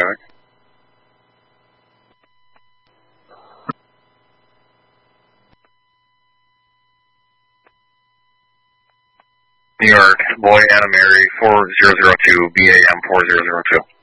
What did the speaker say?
Havoc. New York, Boy Anna Mary 4002, BAM 4002.